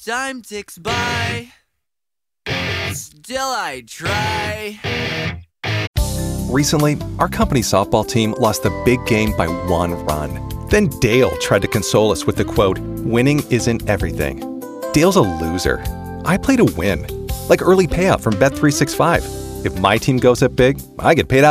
Time ticks by, still I try. Recently, our company softball team lost the big game by 1 run. Then Dale tried to console us with the quote, "Winning isn't everything." Dale's a loser. I play to win, like early payout from Bet365. If my team goes up big, I get paid out